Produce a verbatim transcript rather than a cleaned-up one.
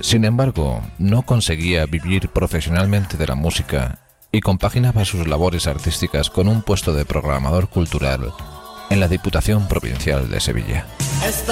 Sin embargo, no conseguía vivir profesionalmente de la música y compaginaba sus labores artísticas con un puesto de programador cultural en la Diputación Provincial de Sevilla. Esto